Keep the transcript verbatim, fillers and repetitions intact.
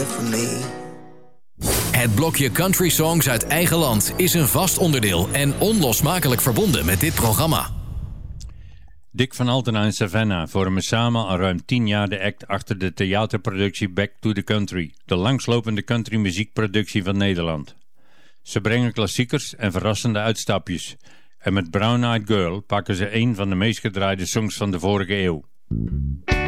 for me. Het blokje Country Songs uit eigen land is een vast onderdeel en onlosmakelijk verbonden met dit programma. Dick van Altena en Savannah vormen samen al ruim tien jaar de act achter de theaterproductie Back to the Country, de langslopende country muziekproductie van Nederland. Ze brengen klassiekers en verrassende uitstapjes. En met Brown Eyed Girl pakken ze een van de meest gedraaide songs van de vorige eeuw.